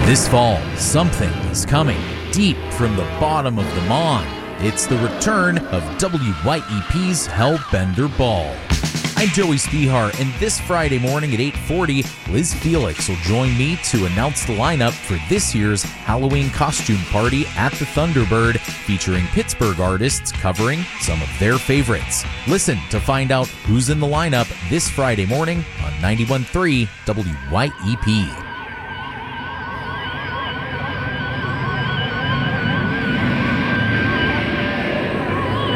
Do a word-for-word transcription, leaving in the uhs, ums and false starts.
This fall, something is coming deep from the bottom of the Mon. It's the return of W Y E P's Hellbender Ball. I'm Joey Spihar, and this Friday morning at eight forty, Liz Felix will join me to announce the lineup for this year's Halloween costume party at the Thunderbird, featuring Pittsburgh artists covering some of their favorites. Listen to find out who's in the lineup this Friday morning on ninety-one point three W Y E P.